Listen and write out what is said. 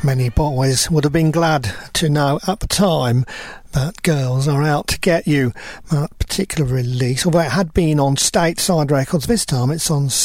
Many boys would have been glad to know at the time that Girls Are Out to Get You. That particular release, although it had been on Stateside Records, this time it's on